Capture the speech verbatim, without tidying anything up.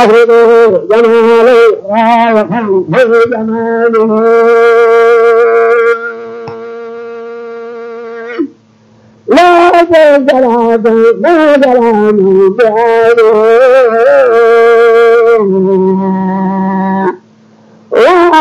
ظاهره جماله وخلفه جماله لا تزال ما زال من بعده